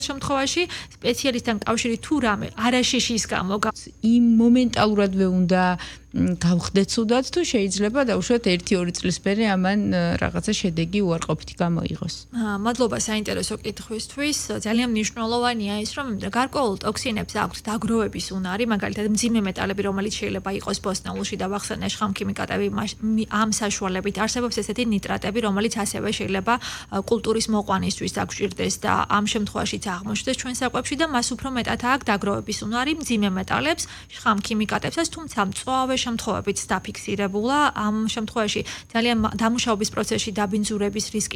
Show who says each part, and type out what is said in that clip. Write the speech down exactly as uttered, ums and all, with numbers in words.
Speaker 1: შემთხვევაში სპეციალისტთან კავშირი თუ რამე არაშიშის გამო
Speaker 2: იმ მომენტალურად ვეუნდა გავხდეთ ცუდად თუ შეიძლება დაუშვათ ერთი ორი წლის მერე ამან რაღაცა შედეგი უარყოფითი გამოიღოს.
Speaker 1: მადლობა საინტერესო კითხვისთვის. ძალიან მნიშვნელოვანია ის, რომ გარკვეულ ტოქსინებს აქვთ დაგროვების უნარი, მაგალითად მძიმე მეტალები, რომელიც შეიძლება იყოს ბოსტნეულში და ვახსენე შხამქიმიკატები, ამ საშუალებით არსებობს ესეთი ნიტრატები, რომელიც ასევე შეიძლება კულტურის მოყვანისთვის დაგჭირდეს და ამ შემთხვევაშიც აღმოჩნდეს ჩვენ საკვებში და მას უფრო მეტად აქვს დაგროვების უნარი მძიმე მეტალებს, შხამქიმიკატებსაც, თუმცა მწვავე შემთხვევებით დაფიქსირებულა ამ შემთხვევაში ძალიან დამუშავების პროცესში დაბინძურების რისკი